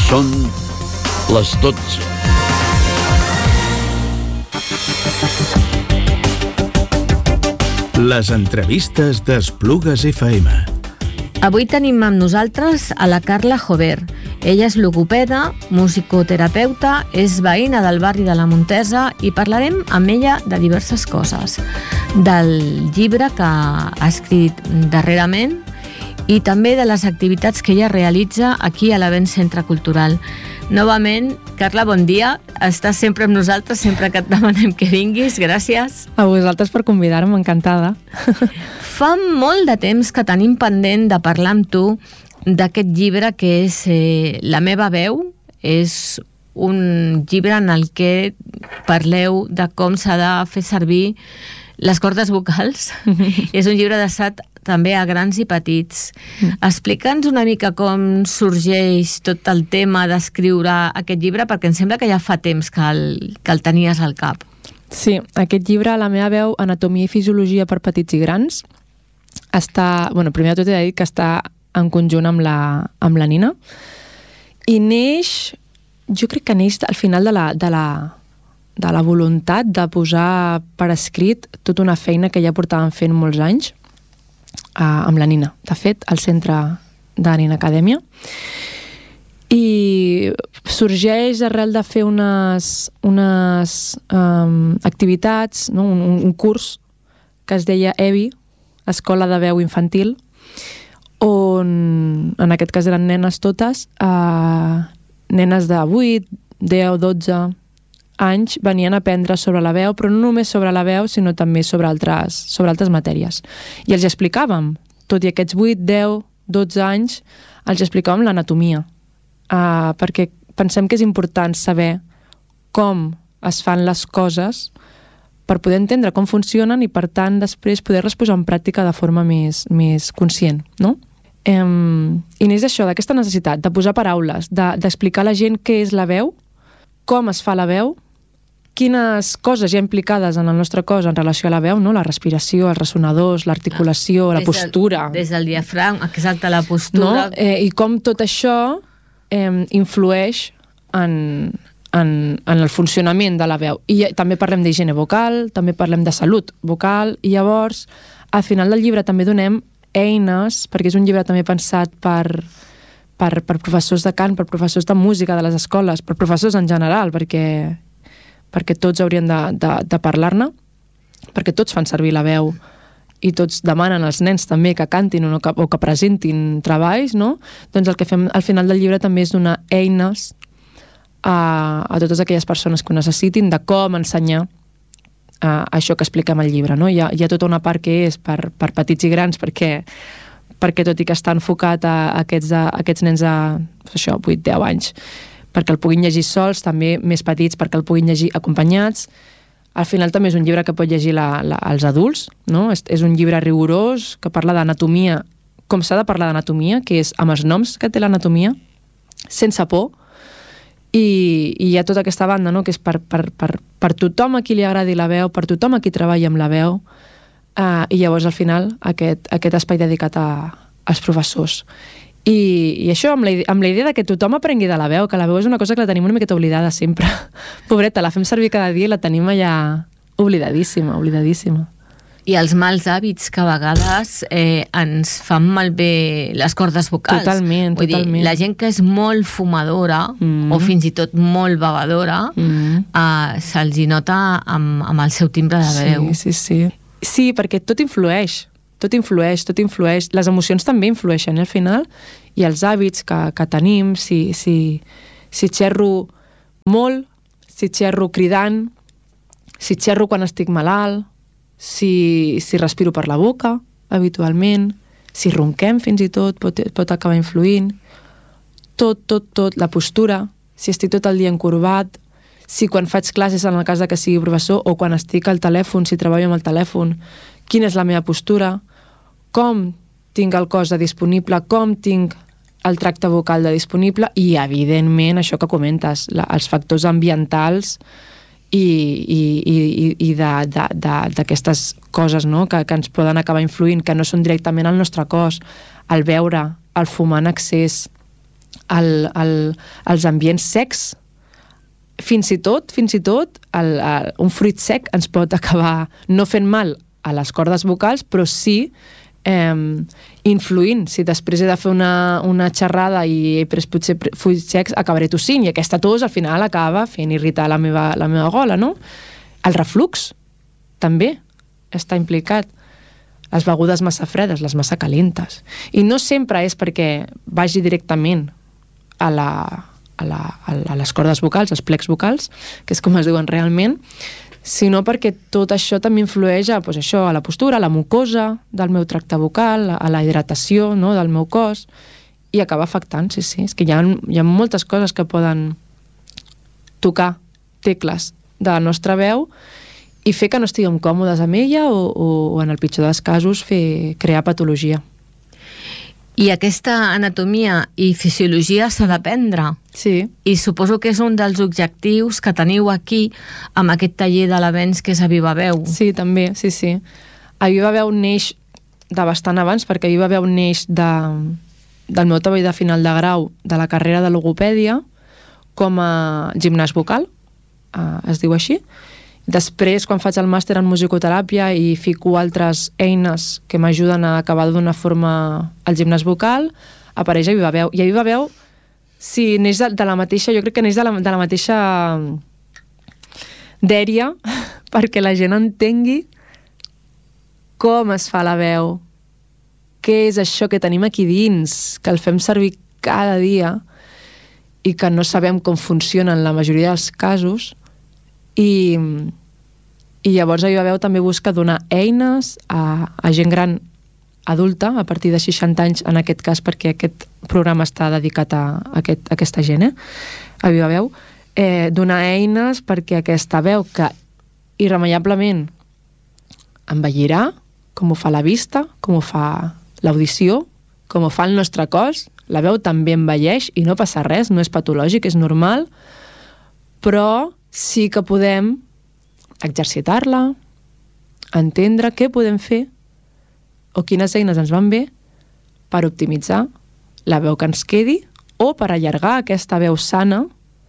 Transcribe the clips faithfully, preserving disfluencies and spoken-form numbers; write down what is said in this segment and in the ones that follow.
Són les dotze. Les entrevistes d'Esplugues F M. Avui tenim amb nosaltres a la Carla Jover. Ella és logopeda, musicoterapeuta, és veïna del barri de la Montesa i parlarem amb ella de diverses coses. Del llibre que ha escrit darrerament i també de les activitats que ella realitza aquí a l'Avenç Centre Cultural. Novament, Carla, bon dia. Estàs sempre amb nosaltres, sempre que et demanem que vinguis. Gràcies. A vosaltres per convidar-me, encantada. Fa molt de temps que tenim pendent de parlar amb tu d'aquest llibre que és eh, La meva veu. És un llibre en el que parleu de com s'ha de fer servir les cordes vocals. És un llibre adreçat també a grans i petits. Mm. Explica'ns una mica com sorgeix tot el tema d'escriure aquest llibre, perquè em sembla que ja fa temps que el, que el tenies al cap. Sí, aquest llibre, La meva veu, anatomia i fisiologia per petits i grans, està, bueno, primer de tot he de dir que està en conjunt amb la, amb la Nina, i neix, jo crec que neix al final de la, de la, de la voluntat de posar per escrit tota una feina que ja portàvem fent molts anys, Uh, amb la Nina, de fet, al centre de la Nina Acadèmia. I sorgeix arrel de fer unes, unes um, activitats, no? un, un curs que es deia E V I, Escola de Veu Infantil, on en aquest cas eren nenes totes, uh, nenes de vuit, deu, dotze anys venien a aprendre sobre la veu, però no només sobre la veu, sinó també sobre altres, sobre altres matèries. I els explicàvem, tot i aquests vuit, deu, dotze anys, els explicàvem l'anatomia, uh, perquè pensem que és important saber com es fan les coses per poder entendre com funcionen i, per tant, després poder-les posar en pràctica de forma més, més conscient, no? Um, I n'és això, d'aquesta necessitat de posar paraules, de, d'explicar a la gent què és la veu, com es fa la veu, quines coses hi ha implicades en el nostre cos en relació a la veu, no? La respiració, els ressonadors, l'articulació, la postura. Des del diafragma, exacte, la postura. No? Eh, I com tot això eh, influeix en, en, en el funcionament de la veu. I també parlem d'higiene vocal, també parlem de salut vocal, i llavors, al final del llibre també donem eines, perquè és un llibre també pensat per, per, per professors de cant, per professors de música de les escoles, per professors en general, perquè perquè tots haurien de, de, de parlar-ne, perquè tots fan servir la veu i tots demanen als nens també que cantin o que, o que presentin treballs, no? Doncs el que fem al final del llibre també és donar eines a, a totes aquelles persones que ho necessitin de com ensenyar a, això que expliquem al llibre, no? Hi ha, hi ha tota una part que és per, per petits i grans, perquè, perquè tot i que està enfocat a, a, aquests, a aquests nens de això, vuit deu anys, perquè el puguin llegir sols, també més petits perquè el puguin llegir acompanyats. Al final també és un llibre que pot llegir la, la, els adults, no? És, és un llibre rigorós que parla d'anatomia, com s'ha de parlar d'anatomia, que és amb els noms que té l'anatomia, sense por, i, i hi ha tota aquesta banda, no? Que és per, per, per, per tothom a qui li agradi la veu, per tothom a qui treballa amb la veu, uh, i llavors al final aquest, aquest espai dedicat a, als professors. I, i això, amb la, amb la idea de que tothom aprengui de la veu, que la veu és una cosa que la tenim una miqueta oblidada sempre. Pobreta, la fem servir cada dia i la tenim allà oblidadíssima, oblidadíssima. I els mals hàbits que a vegades eh, ens fan malbé les cordes vocals. Totalment, Vull totalment. dir, la gent que és molt fumadora mm. o fins i tot molt bevedora, mm. eh, se'ls hi nota amb, amb el seu timbre de veu. Sí, sí, sí. Sí, perquè tot influeix. Tot influeix, tot influeix. Les emocions també influeixen, eh, al final, i els hàbits que, que tenim, si, si, si xerro molt, si xerro cridant, si xerro quan estic malalt, si, si respiro per la boca, habitualment, si ronquem fins i tot, pot, pot acabar influint, tot, tot, tot, la postura, si estic tot el dia encorbat, si quan faig classes en el cas de que sigui professor o quan estic al telèfon, si treballo amb el telèfon, quina és la meva postura, com tinc el cos de disponible, com tinc el tracte vocal de disponible i, evidentment, això que comentes, la, els factors ambientals i, i, i, i d'aquestes coses, no? que, que ens poden acabar influint, que no són directament al nostre cos. El beure, el fumar en excés, el, el, els ambients secs, fins i tot, fins i tot, el, el, un fruit sec ens pot acabar no fent mal a les cordes vocals, però sí eh, influint. Si després he de fer una, una xerrada i he pres potser fruits secs, acabaré tossint, i aquesta tos al final acaba fent irritar la meva, la meva gola, no? El reflux també està implicat. Les begudes massa fredes, les massa calentes. I no sempre és perquè vagi directament a, la, a, la, a les cordes vocals, als plecs vocals, que és com es diuen realment, sinó perquè tot això també influeix a, doncs això, a la postura, a la mucosa del meu tracte vocal, a la hidratació, no?, del meu cos, i acaba afectant, sí, sí. És que hi ha, hi ha moltes coses que poden tocar tecles de la nostra veu i fer que no estiguem còmodes amb ella o, o, o en el pitjor dels casos, fer, crear patologia. I aquesta anatomia i fisiologia s'ha d'aprendre. Sí. I suposo que és un dels objectius que teniu aquí amb aquest taller de l'avenç que és a Viva Veu. Sí, també, sí, sí. A Viva Veu neix de bastant abans, perquè a Viva Veu neix de, del meu treball de final de grau de la carrera de logopèdia com a gimnàs vocal, eh, es diu així. Després, quan faig el màster en musicoteràpia i fico altres eines que m'ajuden a acabar de donar forma al gimnàs vocal, apareix a Viva Veu. I a Viva Veu, sí, neix de, de la mateixa, jo crec que neix de la, de la mateixa dèria, perquè la gent entengui com es fa la veu, què és això que tenim aquí dins, que el fem servir cada dia i que no sabem com funciona en la majoria dels casos. I, i llavors a Viva Veu també busca donar eines a, a gent gran adulta, a partir de seixanta anys, en aquest cas, perquè aquest programa està dedicat a, a, aquest, a aquesta gent, eh? A Viva Veu, eh, donar eines perquè aquesta veu que irremeiablement envellirà, com ho fa la vista, com ho fa l'audició, com ho fa el nostre cos, la veu també envelleix i no passa res, no és patològic, és normal, però sí que podem exercitar-la, entendre què podem fer o quines eines ens van bé per optimitzar la veu que ens quedi o per allargar aquesta veu sana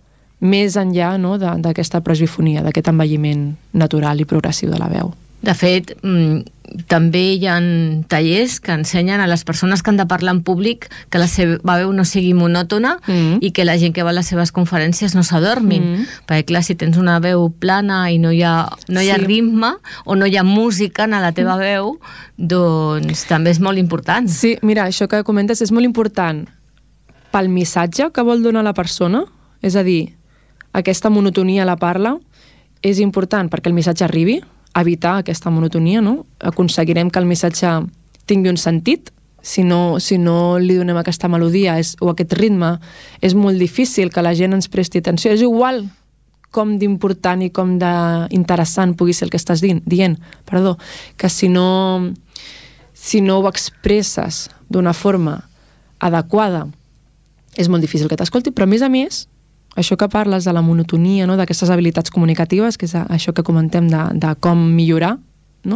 més enllà, no, d'aquesta presbifonia, d'aquest envelliment natural i progressiu de la veu. De fet, també hi ha tallers que ensenyen a les persones que han de parlar en públic que la seva veu no sigui monòtona mm. i que la gent que va a les seves conferències no s'adormin. Mm. Perquè, clar, si tens una veu plana i no hi ha, no hi ha sí. ritme o no hi ha música en la teva veu, doncs també és molt important. Sí, mira, això que comentes és molt important pel missatge que vol donar la persona, és a dir, aquesta monotonia a la parla és important perquè el missatge arribi, evitar aquesta monotonia, no? Aconseguirem que el missatge tingui un sentit. Si no, si no li donem aquesta melodia és, o aquest ritme, és molt difícil que la gent ens presti atenció. És igual com d'important i com d'interessant pugui ser el que estàs dient, dient perdó, que si no, si no ho expresses d'una forma adequada, és molt difícil que t'escolti, però a més a més, això que parles de la monotonia, no? D'aquestes habilitats comunicatives, que és això que comentem de, de com millorar, no?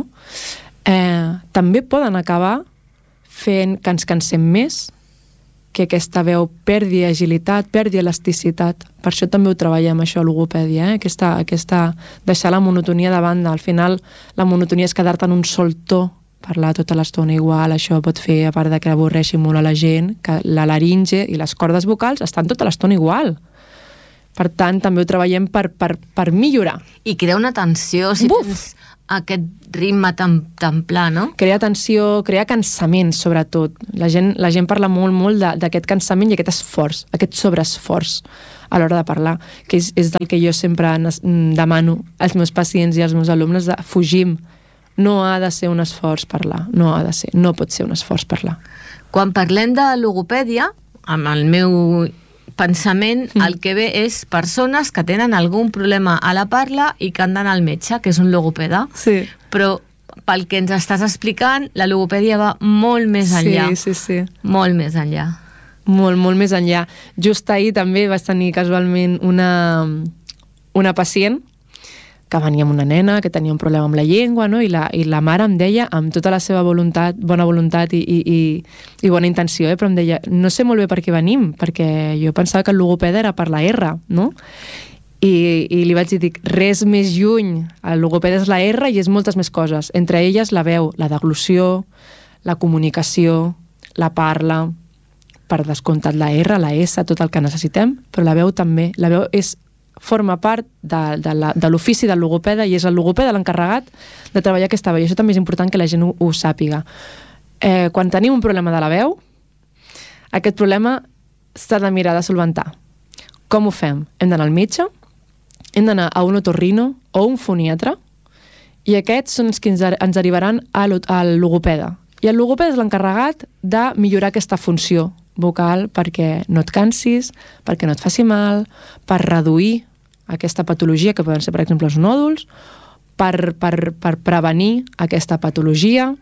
eh, també poden acabar fent que ens cansem més, que aquesta veu perdi agilitat, perdi elasticitat. Per això també ho treballem, això, a logopèdia, eh? aquesta, aquesta, deixar la monotonia de banda. Al final, la monotonia és quedar-te en un sol to, parlar tota l'estona igual. Això pot fer, a part de que avorreixi molt a la gent, que la laringe i les cordes vocals estan tota l'estona igual. Per tant, també ho treballem per, per, per millorar. I crea una tensió, si Buf! Tens aquest ritme tan, tan pla, no? Crea tensió, crea cansament, sobretot. La gent, la gent parla molt, molt d'aquest cansament i aquest esforç, aquest sobreesforç a l'hora de parlar, que és, és del que jo sempre demano als meus pacients i als meus alumnes, de fugim. No ha de ser un esforç parlar, no ha de ser, no pot ser un esforç parlar. Quan parlem de logopèdia, amb el meu pensament, mm. el que ve és persones que tenen algun problema a la parla i que han d'anar al metge, que és un logopeda. Sí. Però pel que ens estàs explicant, la logopèdia va molt més enllà. Sí, sí, sí. Molt més enllà. Molt, molt més enllà. Just ahir també vaig tenir casualment una, una pacient que venia amb una nena que tenia un problema amb la llengua, no? I, la, i la mare em deia, amb tota la seva voluntat, bona voluntat i, i, i, i bona intenció, eh? Però em deia, no sé molt bé per què venim, perquè jo pensava que el logopeda era per la R, no? I, i li vaig dir, dic, res més lluny, el logopeda és la R i és moltes més coses, entre elles la veu, la deglució, la comunicació, la parla, per descomptat la R, la S, tot el que necessitem, però la veu també, la veu és forma part de, de, la, de l'ofici del logopeda i és el logopeda l'encarregat de treballar aquesta veu. I això també és important que la gent ho, ho sàpiga. Eh, quan tenim un problema de la veu, aquest problema s'ha de mirar de solventar. Com ho fem? Hem d'anar al metge, hem d'anar a un otorrino o un foniatre i aquests són els que ens, ens derivaran al, al logopeda. I el logopeda és l'encarregat de millorar aquesta funció vocal perquè no et cansis, perquè no et faci mal, per reduir aquesta patologia, que poden ser, per exemple, els nòduls, per, per, per prevenir aquesta patologia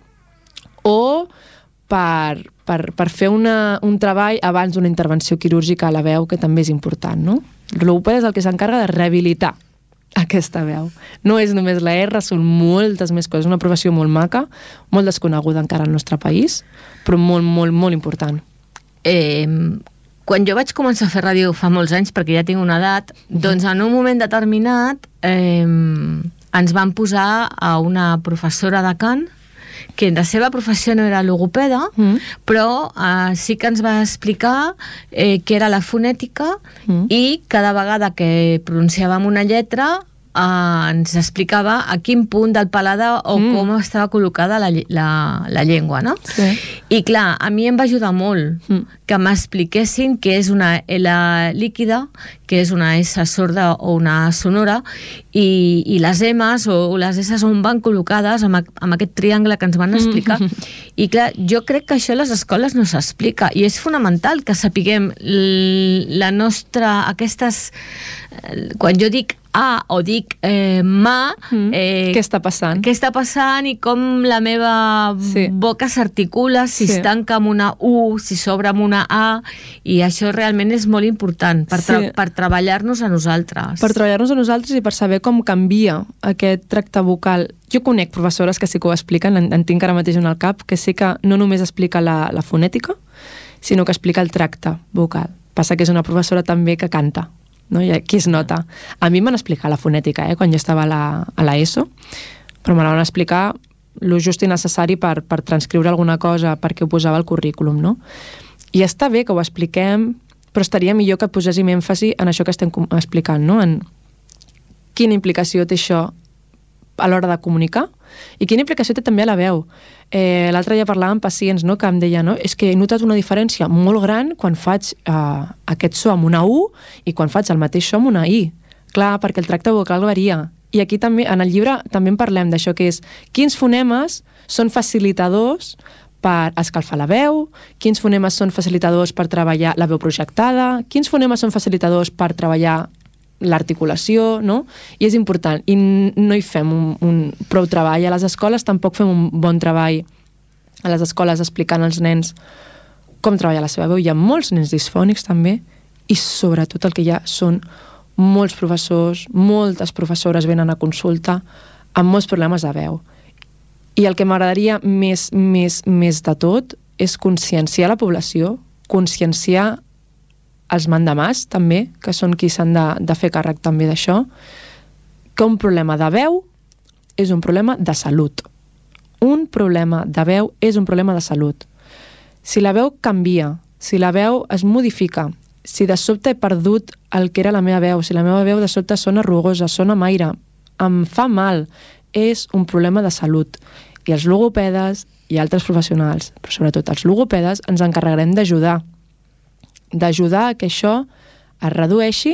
o per, per, per fer una, un treball abans d'una intervenció quirúrgica a la veu, que també és important, no? El logopeda és el que s'encarga de rehabilitar aquesta veu. No és només la R, són moltes més coses. És una professió molt maca, molt desconeguda encara al nostre país, però molt, molt, molt important. Eh, quan jo vaig començar a fer ràdio fa molts anys, perquè ja tinc una edat, doncs en un moment determinat eh, ens van posar a una professora de cant que la seva professió no era logopeda, mm. però eh, sí que ens va explicar eh, què era la fonètica mm. i cada vegada que pronunciàvem una lletra Uh, ens explicava a quin punt del paladar o mm. com estava col·locada la, la, la llengua, no? Sí. I clar, a mi em va ajudar molt mm. que m'expliquessin què és una L líquida, què és una S sorda o una sonora, i, i les M's o les S's on van col·locades amb, amb aquest triangle que ens van explicar. Mm. I clar, jo crec que això a les escoles no s'explica, i és fonamental que sapiguem la nostra, aquestes... Quan jo dic A o dic eh, ma, mm. eh, què està passant? Què està passant i com la meva sí. boca s'articula, si sí. es tanca amb una U, si s'obre amb una A, i això realment és molt important per, tra sí. per treballar-nos a nosaltres. Per treballar-nos a nosaltres i per saber com canvia aquest tracte vocal. Jo conec professores que sí que ho expliquen, en, en tinc ara mateix en el cap, que sí que no només explica la, la fonètica, sinó que explica el tracte vocal. Passa que és una professora també que canta, no? I aquí es nota. A mi m'han explicat la fonètica, eh, quan jo estava a la, a la ESO, però me la van explicar lo just i necessari per, per transcriure alguna cosa perquè ho posava al currículum, no? I està bé que ho expliquem, però estaria millor que poséssim èmfasi en això que estem explicant, no? En quina implicació té això a l'hora de comunicar i quina implicació té també a la veu. Eh, L'altre dia parlava amb pacients, no, que em deien, no, és que he notat una diferència molt gran quan faig eh, aquest so amb una U i quan faig el mateix so amb una I. Clar, perquè el tracte vocal varia. I aquí també, en el llibre també en parlem d'això, que és quins fonemes són facilitadors per escalfar la veu, quins fonemes són facilitadors per treballar la veu projectada, quins fonemes són facilitadors per treballar l'articulació, no? I és important. I no hi fem un, un prou treball. A les escoles tampoc fem un bon treball a les escoles explicant als nens com treballar la seva veu. Hi ha molts nens disfònics també i sobretot el que hi ha són molts professors, moltes professores venen a consulta amb molts problemes de veu. I el que m'agradaria més, més, més de tot és conscienciar la població, conscienciar els mandamàs també, que són qui s'han de, de fer càrrec també d'això, que un problema de veu és un problema de salut. Un problema de veu és un problema de salut. Si la veu canvia, si la veu es modifica, si de sobte he perdut el que era la meva veu, si la meva veu de sobte sona rugosa, sona amb aire, em fa mal, és un problema de salut. I els logopedes i altres professionals, però sobretot els logopedes, ens encarregarem d'ajudar d'ajudar a que això es redueixi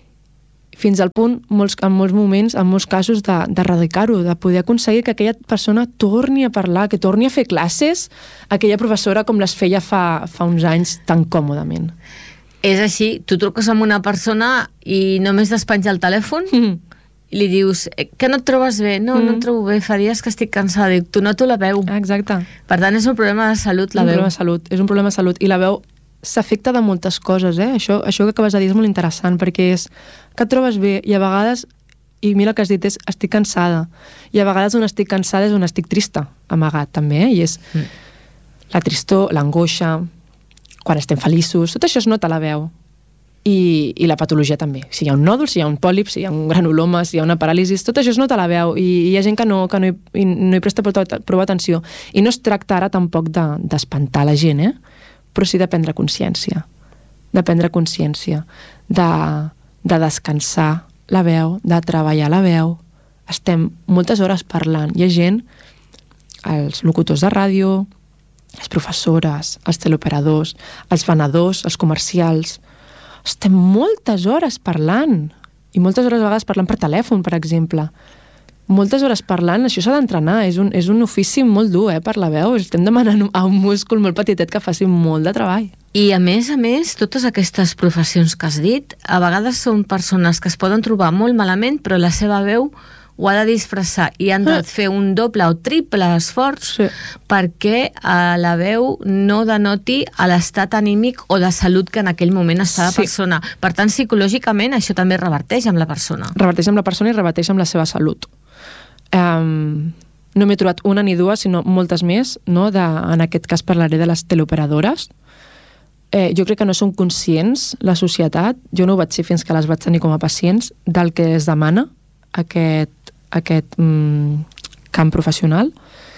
fins al punt, molts, en molts moments, en molts casos, d'erradicar-ho, de, de poder aconseguir que aquella persona torni a parlar, que torni a fer classes, aquella professora com les feia fa, fa uns anys tan còmodament. És així, tu truques amb una persona i només despenja el telèfon mm. i li dius, que no et trobes bé? No, mm. no em trobo bé, fa dies que estic cansada. Dic, tu noto la veu. Exacte. Per tant, és un problema de salut, la un veu. Problema de salut. És un problema de salut. I la veu s'afecta de moltes coses, eh? Això, això que acabes de dir és molt interessant, perquè és que et trobes bé i a vegades I mira el que has dit, és estic cansada. I a vegades on estic cansada és on estic trista, amagat també, eh? I és mm. la tristor, l'angoixa, quan estem feliços, tot això es nota a la veu. I, i la patologia també. Si hi ha un nòdul, si hi ha un pòlip, si hi ha un granuloma, si hi ha una paràlisi, tot això es nota a la veu i, i hi ha gent que no, que no, hi, no hi presta prou, prou atenció. I no es tracta ara tampoc de, d'espantar la gent, eh? Però sí de prendre consciència. De prendre consciència. De, de descansar la veu, de treballar la veu. Estem moltes hores parlant. Hi ha gent, els locutors de ràdio, les professores, els teleoperadors, els venedors, els comercials. Estem moltes hores parlant. I moltes hores a vegades parlant per telèfon, per exemple. Moltes hores parlant, això s'ha d'entrenar. És un, és un ofici molt dur, eh, per la veu. Estem demanant a un múscul molt petitet que faci molt de treball. I a més a més, totes aquestes professions que has dit, a vegades són persones que es poden trobar molt malament, però la seva veu ho ha de disfressar i han de fer un doble o triple esforç sí. perquè a la veu no denoti a l'estat anímic o de salut que en aquell moment està la sí. persona. Per tant, psicològicament això també reverteix amb la persona. Reverteix amb la persona i reverteix amb la seva salut. Um, no m'he trobat una ni dues, sinó moltes més, no? De, en aquest cas parlaré de les teleoperadores. Eh, jo crec que no són conscients, la societat, jo no ho vaig ser fins que les vaig tenir com a pacients, del que es demana aquest, aquest mm, camp professional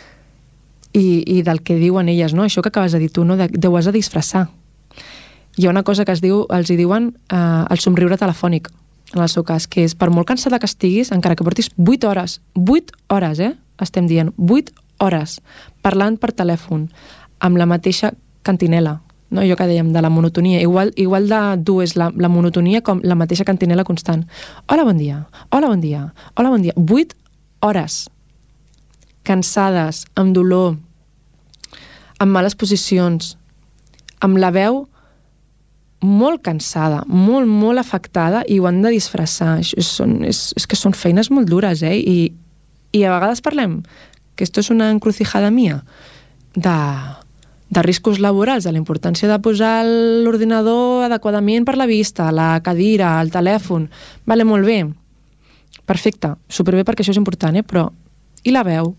i, i del que diuen elles, no? Això que acabes de dir tu, no? De, de ho has de disfressar. Hi ha una cosa que es diu, els hi diuen eh, el somriure telefònic, en el seu cas, que és per molt cansada que estiguis, encara que portis vuit hores, vuit hores, eh? Estem dient, vuit hores, parlant per telèfon, amb la mateixa cantinela, no? Allò que dèiem de la monotonia, igual, igual de dur és la, la monotonia com la mateixa cantinela constant. Hola, bon dia, hola, bon dia, hola, bon dia. Vuit hores cansades, amb dolor, amb males posicions, amb la veu molt cansada, molt, molt afectada, i ho han de disfressar. És, són, és, és que són feines molt dures, eh? I, i a vegades parlem, que esto és una encrucijada mia, de... de riscos laborals, de la importància de posar l'ordinador adequadament per la vista, la cadira, el telèfon. Vale, molt bé. Perfecte. Superbé perquè això és important, eh? Però i la veu?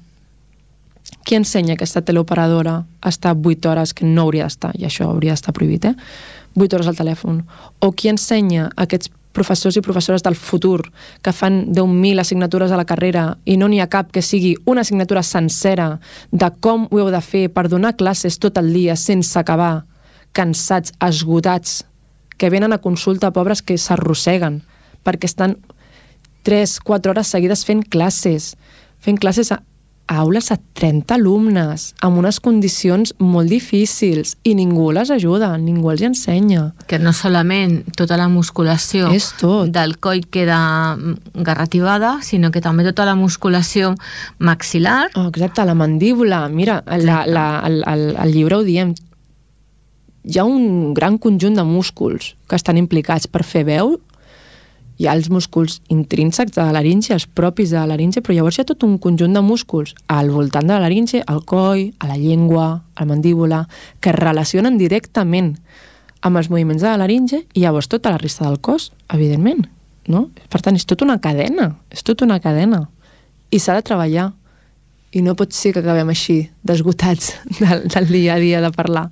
Qui ensenya aquesta teleoperadora a estar vuit hores, que no hauria d'estar, i això hauria d'estar prohibit, eh? vuit hores al telèfon? O qui ensenya aquests professors i professores del futur que fan deu mil assignatures a la carrera i no n'hi ha cap que sigui una assignatura sencera de com ho heu de fer per donar classes tot el dia sense acabar, cansats, esgotats, que venen a consulta pobres que s'arrosseguen perquè estan tres quatre hores seguides fent classes, fent classes a aules a trenta alumnes, amb unes condicions molt difícils, i ningú les ajuda, ningú els ensenya. Que no solament tota la musculació del coll queda garrativada, sinó que també tota la musculació maxil·lar. Oh, exacte, la mandíbula. Mira, la, la, el, el, el llibre ho diem. Hi ha un gran conjunt de músculs que estan implicats per fer veu. Hi ha els músculs intrínsecs de la laringe, els propis de la laringe, però llavors hi ha tot un conjunt de músculs al voltant de la laringe, al coll, a la llengua, a la mandíbula, que es relacionen directament amb els moviments de la laringe i llavors tota la resta del cos, evidentment, no? Per tant, és tota una cadena, és tota una cadena. I s'ha de treballar. I no pot ser que acabem així, desgotats del, del dia a dia de parlar.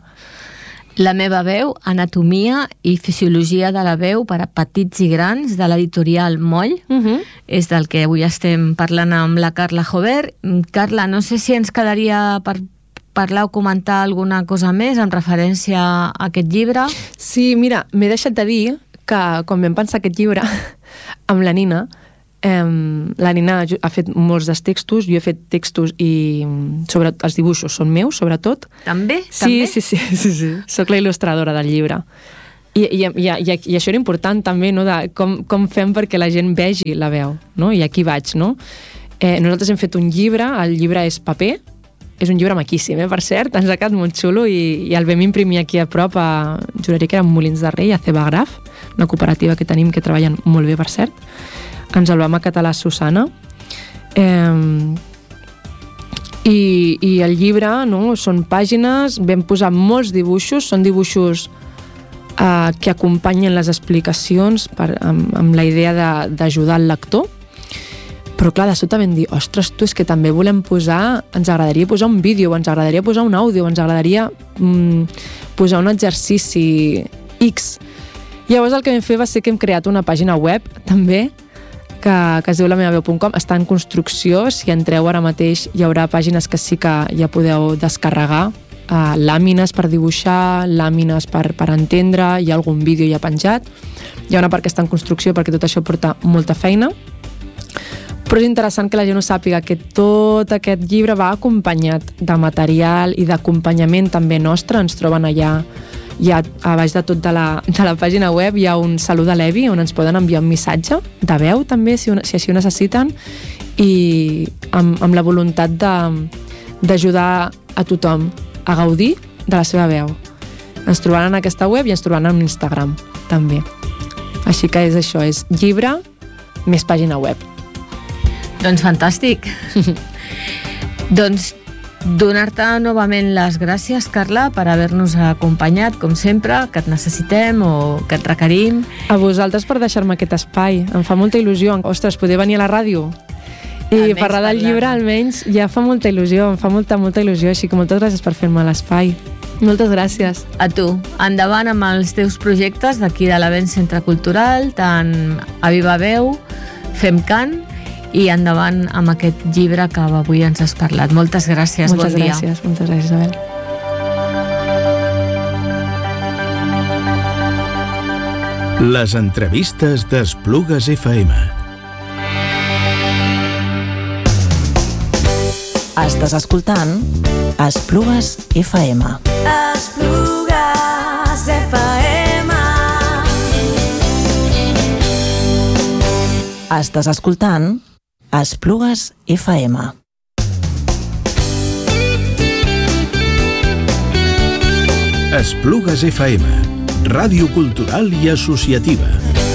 La meva veu, anatomia i fisiologia de la veu per a petits i grans, de l'editorial Moll. Uh-huh. És del que avui estem parlant amb la Carla Jover. Carla, no sé si ens quedaria per parlar o comentar alguna cosa més en referència a aquest llibre. Sí, mira, m'he deixat de dir que quan vam pensar aquest llibre amb la Nina, Eh, la Nina ha fet molts dels textos, jo he fet textos i sobre, els dibuixos són meus, sobretot. També? Sí, també? sí, sí, sí, sí. Soc la il·lustradora del llibre. I, i, i, i, i això era important també, no? De com, com fem perquè la gent vegi la veu, no? I aquí vaig, no? Eh, nosaltres hem fet un llibre, el llibre és paper, és un llibre maquíssim, eh? Per cert, ens ha quedat molt xulo i, i el vam imprimir aquí a prop, a, juraria que era Molins de Rei, a Cebagraf, una cooperativa que tenim que treballen molt bé, per cert. Ens el vam acatar la Susana. Eh, i, I el llibre, no? Són pàgines, vam posar molts dibuixos, són dibuixos eh, que acompanyen les explicacions per, amb, amb la idea d'ajudar el lector. però clar, de sobte vam dir, ostres, tu, és que també volem posar, ens agradaria posar un vídeo, ens agradaria posar un àudio, ens agradaria mm, posar un exercici X. Llavors el que vam fer va ser que hem creat una pàgina web, també, que, que es diu la meva veu punt com, està en construcció, si entreu ara mateix hi haurà pàgines que sí que ja podeu descarregar, uh, làmines per dibuixar, làmines per, per entendre, hi ha algun vídeo ja penjat, hi ha una part que està en construcció perquè tot això porta molta feina, però és interessant que la gent ho sàpiga, que tot aquest llibre va acompanyat de material i d'acompanyament també nostre. Ens troben allà, ja a baix de tot de la, de la pàgina web hi ha un salut a l'Evi on ens poden enviar un missatge de veu també, si, si així ho necessiten, i amb, amb la voluntat d'ajudar a tothom a gaudir de la seva veu. Ens trobaran en aquesta web i ens trobaran en Instagram també. Així que és això, és llibre més pàgina web. Doncs fantàstic. Doncs donar-te novament les gràcies, Carla, per haver-nos acompanyat, com sempre, que et necessitem o que et requerim. A vosaltres per deixar-me aquest espai. Em fa molta il·lusió. Ostres, poder venir a la ràdio i almenys parlar del llibre, almenys, ja fa molta il·lusió, em fa molta, molta il·lusió. Així que moltes gràcies per fer-me l'espai. Moltes gràcies. A tu. Endavant amb els teus projectes d'aquí de l'Avenç Centre Cultural, tant a Viva Veu, Fem Cant, i endavant amb aquest llibre que avui ens has parlat. Moltes gràcies, moltes bon dia. Gràcies, moltes gràcies, Isabel. Les entrevistes d'Esplugues F M. Estàs escoltant Esplugues F M. Esplugues F M. Estàs escoltant Esplugues F M. Esplugues F M, ràdio cultural i associativa.